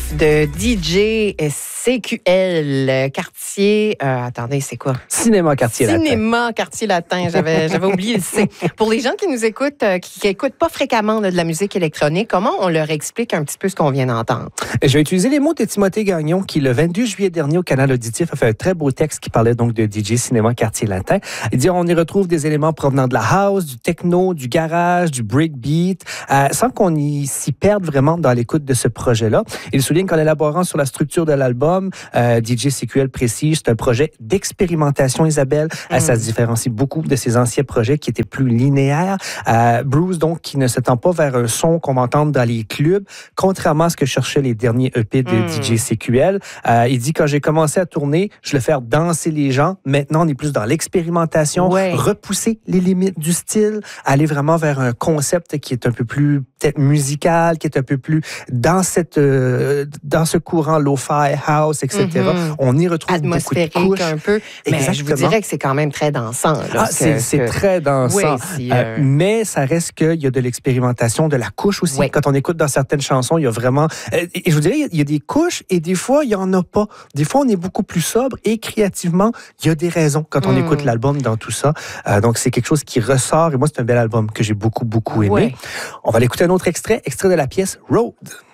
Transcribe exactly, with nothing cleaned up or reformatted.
de D J C Q L, quartier... Euh, attendez, c'est quoi? Cinéma Quartier Latin. Cinéma Quartier Latin, j'avais, j'avais oublié le C. Pour les gens qui nous écoutent, euh, qui n'écoutent pas fréquemment là, de la musique électronique, comment on leur explique un petit peu ce qu'on vient d'entendre? Je vais utiliser les mots de Timothée Gagnon, qui, le vingt-deux juillet dernier, au Canal Auditif, a fait un très beau texte qui parlait donc de D J Cinéma Quartier Latin. Il dit on y retrouve des éléments provenant de la house, du techno, du garage, du breakbeat, euh, sans qu'on y s'y perde vraiment dans l'écoute de ce projet-là. Il souligne qu'en élaborant sur la structure de l'album, euh, D J C Q L précise, c'est un projet d'expérimentation, Isabelle. Mm. Euh, ça se différencie beaucoup de ses anciens projets qui étaient plus linéaires. Euh, Bruce, donc, qui ne s'étend pas vers un son qu'on va entendre dans les clubs, contrairement à ce que cherchaient les derniers E P de mm. D J C Q L. Euh, il dit, quand j'ai commencé à tourner, je le faire danser les gens. Maintenant, on est plus dans l'expérimentation, ouais. repousser les limites du style, aller vraiment vers un concept qui est un peu plus peut-être musical, qui est un peu plus dans cette euh, dans ce courant lo-fi, house, et cetera. Mm-hmm. On y retrouve beaucoup de couches. Un peu, mais exactement. Je vous dirais que c'est quand même très dansant. Là, ah, c'est, que, c'est que... très dansant. Oui, si, euh... Euh, mais ça reste qu'il y a de l'expérimentation, de la couche aussi. Oui. Quand on écoute dans certaines chansons, il y a vraiment... Euh, et je vous dirais, il y a des couches et des fois, il n'y en a pas. Des fois, on est beaucoup plus sobre et créativement, il y a des raisons quand on mm. écoute l'album dans tout ça. Euh, donc, c'est quelque chose qui ressort. Et moi, c'est un bel album que j'ai beaucoup, beaucoup aimé. Oui. On va l'écouter un autre extrait, extrait de la pièce Road.